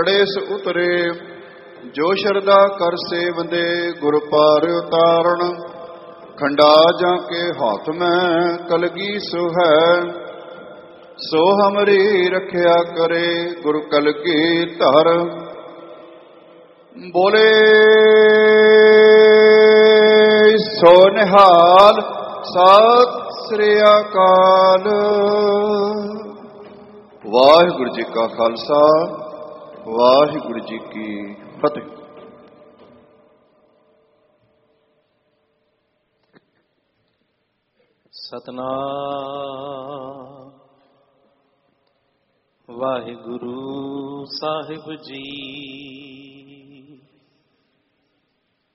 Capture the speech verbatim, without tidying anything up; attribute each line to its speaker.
Speaker 1: ਬੜੇ ਸ ਉਤਰੇ ਜੋ ਸ਼ਰਦਾ ਕਰ ਸੇਵੰਦੇ, ਗੁਰ ਪਾਰ ਉਤਾਰਨ ਖੰਡਾ ਜਾਂ ਕੇ ਹੱਥ ਮੈਂ ਕਲਗੀ ਸੋ ਹੈ। ਸੋ ਹਮਰੀ ਰੱਖਿਆ ਕਰੇ ਗੁਰ ਕਲਗੀ ਧਰ, ਬੋਲੇ ਸੋ ਨਿਹਾਲ ਸਤਿ ਸ੍ਰੀ ਅਕਾਲ। ਵਾਹਿਗੁਰੂ ਜੀ ਕਾ ਖਾਲਸਾ, ਵਾਹਿਗੁਰੂ ਜੀ ਕੀ ਫਤਿਹ।
Speaker 2: ਸਤਨਾਮ ਵਾਹਿਗੁਰੂ ਸਾਹਿਬ ਜੀ।